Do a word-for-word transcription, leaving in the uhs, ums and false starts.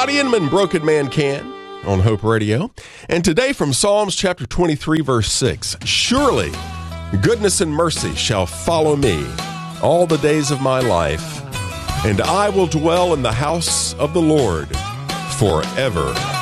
Scotty Inman, Broken Man Can, on Hope Radio. And today from Psalms chapter twenty-three, verse six. Surely goodness and mercy shall follow me all the days of my life, and I will dwell in the house of the Lord forever.